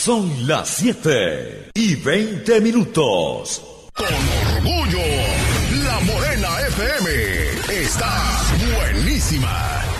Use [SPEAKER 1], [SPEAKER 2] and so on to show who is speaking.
[SPEAKER 1] Son las 7:20.
[SPEAKER 2] Con orgullo, La Morena FM está buenísima.